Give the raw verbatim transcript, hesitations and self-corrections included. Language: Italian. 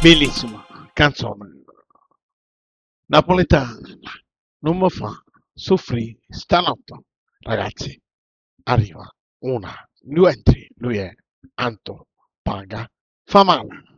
Bellissima canzone napoletana, non mi fa soffrire stanotte. Ragazzi, arriva una, due, tre, lui è Anto Paga, fa male.